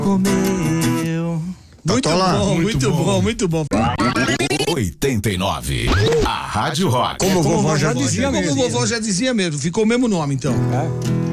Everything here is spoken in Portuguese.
comeu. Muito bom, muito bom. 89. A Rádio Rock. Como vovó já dizia mesmo. Ficou o mesmo nome, então.